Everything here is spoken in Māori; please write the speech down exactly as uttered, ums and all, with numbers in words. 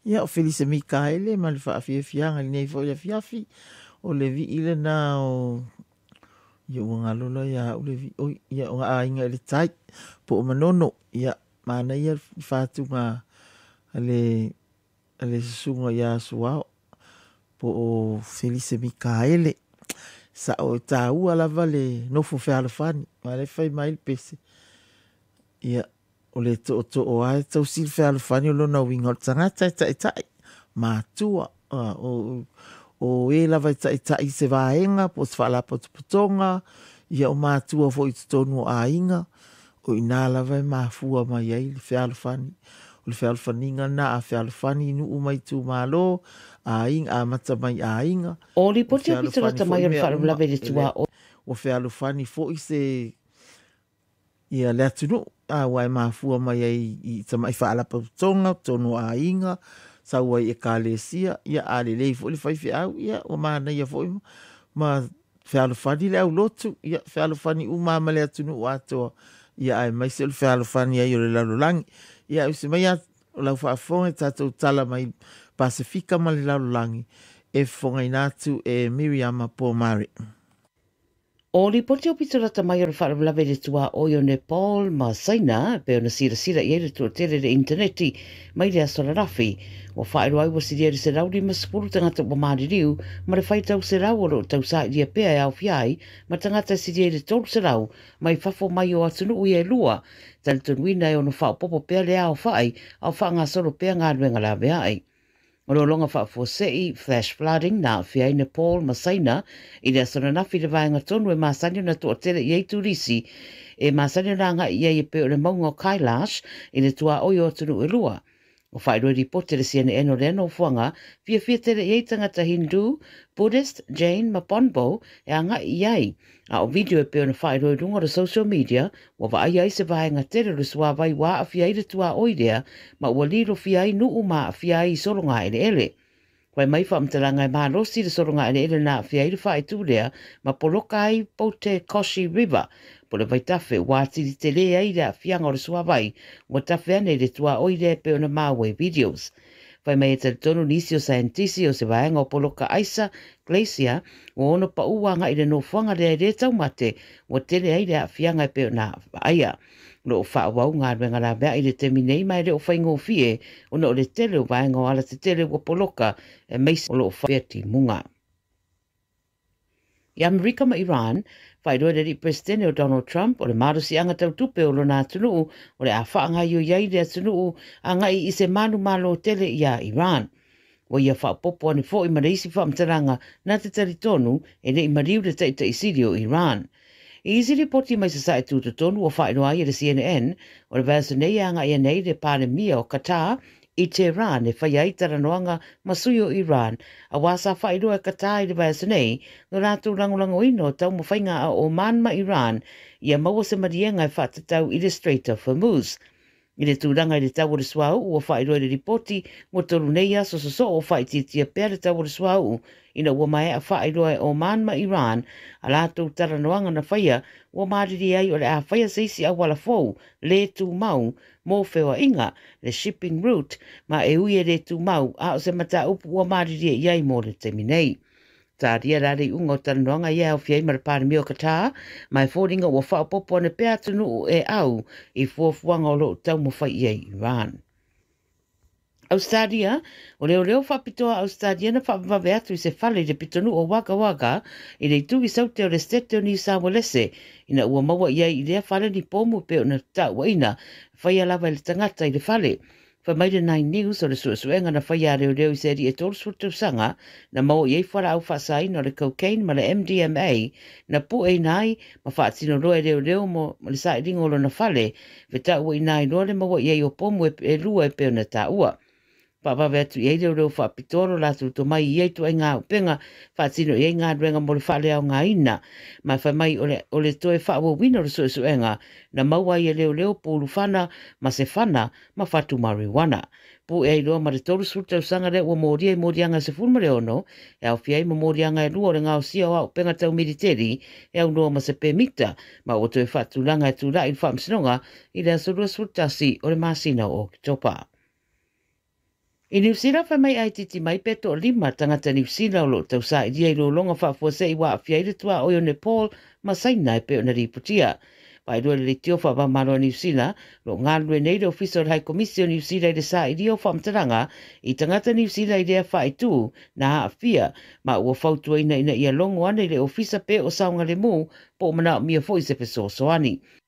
Ia o Felisa Mikaele ma le whaafiafianga nei fo le fiafi o le vi ile na o ia o ngalola ia o le vi o ia o a inga le tai po o manono ia mana ia whātu ngā ale ale sunga ia suao po o Felisa Mikaele sa o tā ua lava le nofo whealafani ma le whai mai le pese ia o le to to o ai tau sil whealafani o lona winga o tangata e tai tai mātua uh, o, o e lava i tai tai se vaenga po se whala potopotonga ia o mātua fo i tonu o ainga o ina lava e mafua mai ai le whealafani o le whealafaninga na a whealafani nu umai tu malo a inga a mata mai a inga o li poti o pitara ta mai o le whaalafani le tua o o whealafani fo i se ia le atunu a wai mafua mai ai i tamai whaala pototonga tonu a inga sa wai e kalesia ia ale lei fo le fai au ia o mana ia fo ma fealo fani le au lotu ia fealo fani u mama le atunu o ato ia ai mai se le fealo fani ai o le lalolangi ia u se mai a o lau whaafonga tatou tala mai Pasifika ma le lalolangi e fonga inatu e Miriama Pomare. O li poti o pitara ta mai o le whaalafalawe le tua o yo Nepal ma saina pe ona sira sira i eire tua tere le interneti mai le asola rafi o whaero ai wa siria se rau li masipuru tangata wa maari riu ma le whai tau se rau o lo tau sa i pea e au fiai ma tangata siria le tolu se rau mai fafo mai o atunu ui e lua tali tonuina e ono whao popo pea le au whai au wha ngā soro pea ngā ruenga la mea ai. O lo longa wha fosei, flash flooding na whiai Nepal masaina i le asana nafi le vaenga tonu e masanio na tua tere i eitu risi e masanio na nga i e pe o le maunga o Kailash i le tua oio atunu e lua. O whaeroi ripote le siane eno le eno fuanga fia fia tere i eitangata Hindu, Buddhist, Jain, Mapombo e anga i ai. A o video e pe o na whaeroi runga o social media wa wa ai ai se vaenga tere le sua vai wa a fia i le tua oidea ma ua liro fia i nu uma a fia i solonga ele ele. Wai mai whaamtaranga e marosi le solonga ele ele na fia i le whae tūrea ma poloka ai Pote Koshi River po le vaitafe wāti li te lea i le a fianga o le sua vai wa tafe ane le tua oidea pe o na mawe videos. Wai mai e te tonu nisi o saentisi o se vaenga o poloka Aisa Glacier o ono pa uanga i le no fuanga le re tau mate o tele ai le a fianga e pe o na aia. Lo fa wau ngā renga la mea i le temi nei mai le o whaingo fie o no le tele o vaenga o ala te tele o poloka e meisi o lo o whaeti munga. I Amerika ma Iran, whairoa le presidente o Donald Trump o le marusi anga tau tupe o lo nā tunuu o le a whaanga i o iai le tunuu anga i i se manu malo tele i a Iran. O ia whaapopo ane fo i mareisi whaamtaranga nā te tari tonu e ne i mariu le taita i siri o Iran. I isi ripoti mai sa sae tūta tonu o whaeroa i le C N N o le vāsu nei anga i nei le pāne mia o Qatar i Tehran e whai ai taranoanga masui o Iran a wasa whaeroa e Qatar i le vāsu nei no rātou rangulango ino tau mo whainga a Oman ma Iran i a maua se marienga e whaatatau i le Strait of Hormuz. I le tūranga i le tau o le suau ua whaeroa i le ripoti mo toru nei aso so so o whaetitia pēr le tau o le suau ina ua mai a whaeroa e Oman ma Iran a lātou taranoanga na whaia ua mariri ai o le a whaia seisi a wala fau le tū mau mō whewa inga le shipping route ma e ui e le tū mau a o se mata upu ua mariri e iai mō le temi nei. Tā ria rare unga o taranoanga i au fiai mara pāre mio Qatar, mai fōringa ua whaopopo ane pēr tunu e au i fuafuanga o lo tau mo whai i Iran. Australia, o leo leo whapitoa Australia na whapawe atu i se whale le pitonu o Waka Waka i le tugi saute o le stete o ni Sawalese ina ua maua ia i lea whale ni pōmu pe o na tau ina whai alawa i le tangata i le whale. Wha mai le Nine News o le suasuenga na whai a reo reo i seri e tolu sutu sanga na maua iei whara au whasai no le cocaine ma le M D M A na pu e nai ma whaatino roe reo reo mo le sa i ringolo na whale ve tau i nai roa le maua iei o pōmu e lua e peo na ta ua. Papa vetu i eire reo wha pitoro la tu to mai i eitu ai ngā upenga wha tino i ngā ruenga mo le whale au ngā ina mai wha mai o le, o le toe wha ua wina ro su enga na maua i e leo leo pōlu whana ma se whana ma whatu marijuana. Pū e iroa ma le toru suta usanga re ua mōri e mōri anga se fulma le ono e au fiai ma mōri anga e lua le ngā o sia o au penga tau militeri e au noa ma se pēmita ma o toe whatu langa e tūra i wha msinonga i le asurua suta si o le masina o Kitopa. I New Zealand wha mai ai titi mai peto lima tangata New Zealand lo tau sa i dia i lo longa wha fuase i wa a fiaire tua o yo Nepal ma saina e peo na riputia. Pai rua le tio wha maro New Zealand lo ngā lue nei le official high commission New Zealand i sa i dio wha mtaranga i tangata New Zealand i dea wha i tū na a fia ma ua whautua ina ina ia longo ane le ofisa pe o saunga le mū po mana mia fo i se peso soani.